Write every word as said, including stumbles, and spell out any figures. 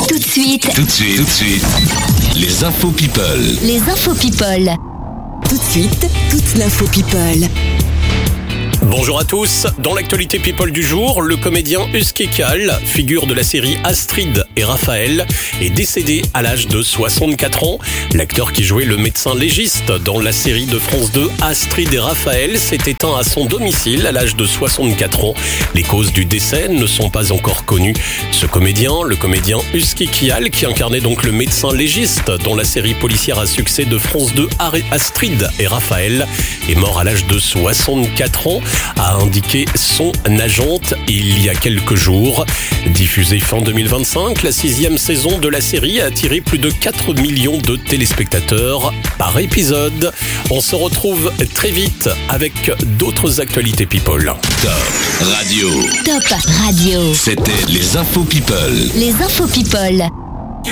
Tout de suite, Tout de suite, tout de suite. Les infos people. les infos people. Tout de suite, toute l'info people. Bonjour à tous. Dans l'actualité people du jour, le comédien Husky Kal, figure de la série Astrid et Raphaël, est décédé à l'âge de soixante-quatre ans. L'acteur qui jouait le médecin légiste dans la série de France deux Astrid et Raphaël s'est éteint à son domicile à l'âge de soixante-quatre ans. Les causes du décès ne sont pas encore connues. Ce comédien, le comédien Husky Kal, qui incarnait donc le médecin légiste dans la série policière à succès de France deux Astrid et Raphaël, est mort à l'âge de soixante-quatre ans, a indiqué son agente il y a quelques jours. Diffusée fin deux mille vingt-cinq, la sixième saison de la série a attiré plus de quatre millions de téléspectateurs par épisode. On se retrouve très vite avec d'autres actualités people. Top Radio. Top Radio. C'était les infos people. Les infos people.